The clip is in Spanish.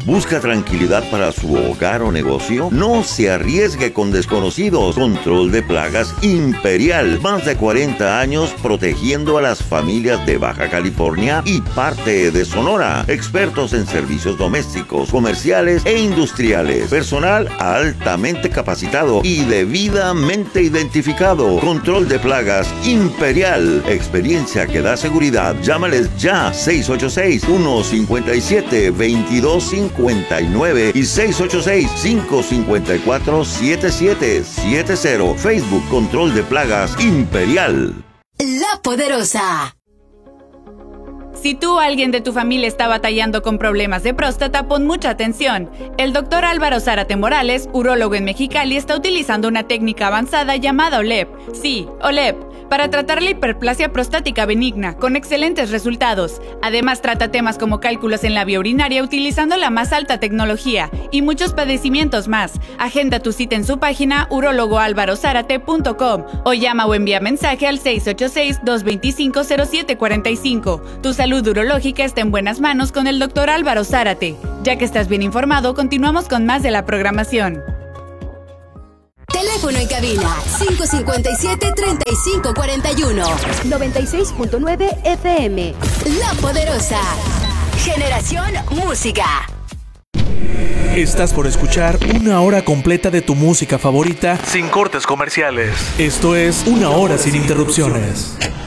¿Busca tranquilidad para su hogar o negocio? No se arriesgue con desconocidos. Control de Plagas Imperial. Más de 40 años protegiendo a las familias de Baja California y parte de Sonora. Expertos en servicios domésticos, comerciales e industriales. Personal altamente capacitado y debidamente identificado. Control de Plagas Imperial. Experiencia que da seguridad. Llámales ya. 686-157-2259 y 686-554-7770. Facebook Control de Plagas Imperial. La Poderosa. Si tú o alguien de tu familia está batallando con problemas de próstata, pon mucha atención. El doctor Álvaro Zárate Morales, urólogo en Mexicali, está utilizando una técnica avanzada llamada OLEP. Sí, OLEP, para tratar la hiperplasia prostática benigna, con excelentes resultados. Además, trata temas como cálculos en la vía urinaria utilizando la más alta tecnología y muchos padecimientos más. Agenda tu cita en su página urologoalvarozárate.com o llama o envía mensaje al 686-225-0745. Tu salud urológica está en buenas manos con el doctor Álvaro Zárate. Ya que estás bien informado, continuamos con más de la programación. Teléfono en cabina 557-3541 96.9 FM. La Poderosa. Generación Música. Estás por escuchar una hora completa de tu música favorita sin cortes comerciales. Esto es Una Hora Sin Interrupciones.